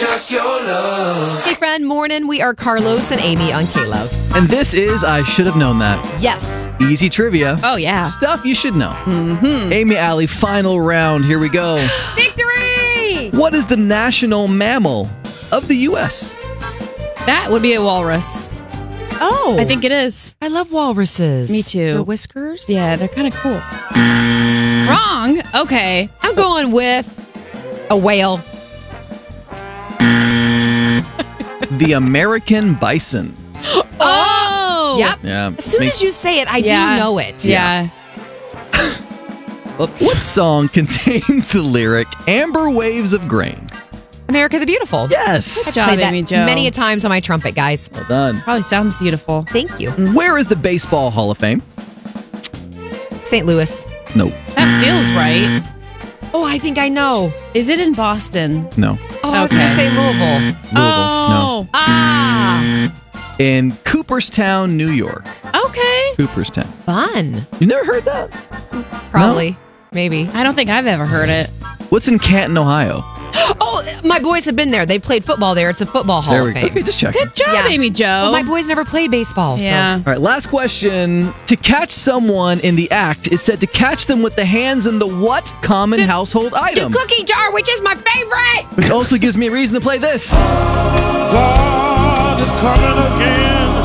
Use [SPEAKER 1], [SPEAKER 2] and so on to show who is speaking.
[SPEAKER 1] just your love.
[SPEAKER 2] Hey, friend, morning. We are Carlos and Amy on K-Love.
[SPEAKER 3] And this is I Should Have Known That.
[SPEAKER 2] Yes.
[SPEAKER 3] Easy trivia.
[SPEAKER 4] Oh, yeah.
[SPEAKER 3] Stuff you should know. Amy Alley, final round. Here we go.
[SPEAKER 4] Victory!
[SPEAKER 3] What is the national mammal of the U.S.?
[SPEAKER 4] That would be a walrus.
[SPEAKER 2] Oh.
[SPEAKER 4] I think it is.
[SPEAKER 2] I love walruses.
[SPEAKER 4] Me too.
[SPEAKER 2] Their whiskers.
[SPEAKER 4] Yeah, they're kind of cool. Wrong. Okay.
[SPEAKER 2] I'm going with a whale.
[SPEAKER 3] The American bison.
[SPEAKER 4] Oh!
[SPEAKER 2] Yep.
[SPEAKER 3] Yeah.
[SPEAKER 2] As soon as you say it, I do know it.
[SPEAKER 4] Yeah. Oops.
[SPEAKER 3] What song contains the lyric Amber Waves of Grain?
[SPEAKER 2] America the Beautiful.
[SPEAKER 3] Yes.
[SPEAKER 4] Good job,
[SPEAKER 2] Played that
[SPEAKER 4] Amy Jo.
[SPEAKER 2] many a times on my trumpet, guys.
[SPEAKER 3] Well done.
[SPEAKER 4] Probably sounds beautiful.
[SPEAKER 2] Thank you.
[SPEAKER 3] Where is the Baseball Hall of Fame?
[SPEAKER 2] St. Louis.
[SPEAKER 3] No.
[SPEAKER 4] That feels right.
[SPEAKER 2] Oh, I think I know.
[SPEAKER 4] Is it in Boston?
[SPEAKER 3] No.
[SPEAKER 2] Oh, I was going to
[SPEAKER 4] Okay.
[SPEAKER 2] say Louisville.
[SPEAKER 3] Louisville.
[SPEAKER 2] Ah,
[SPEAKER 3] No. In Cooperstown, New York.
[SPEAKER 4] Okay.
[SPEAKER 3] Cooperstown.
[SPEAKER 2] fun.
[SPEAKER 3] You never heard that?
[SPEAKER 2] Probably. Maybe.
[SPEAKER 4] I don't think I've ever heard it.
[SPEAKER 3] What's in Canton, Ohio?
[SPEAKER 2] Oh, my boys have been there. They played football there. It's a football hall
[SPEAKER 3] There we
[SPEAKER 2] of
[SPEAKER 3] go.
[SPEAKER 2] fame.
[SPEAKER 3] Okay, just check.
[SPEAKER 4] Good job,
[SPEAKER 2] Yeah.
[SPEAKER 4] Amy Jo.
[SPEAKER 2] Well, my boys never played baseball.
[SPEAKER 4] Yeah.
[SPEAKER 3] All right, last question. To catch someone in the act, it's said to catch them with the hands in the what common household
[SPEAKER 2] So.
[SPEAKER 3] item?
[SPEAKER 2] The cookie jar, which is my favorite.
[SPEAKER 3] Which also gives me a reason to play this.
[SPEAKER 1] God is coming again.